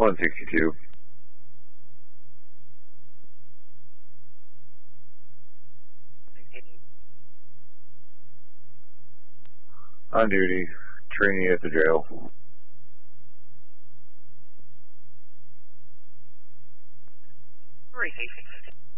162. On duty, training at the jail. Received.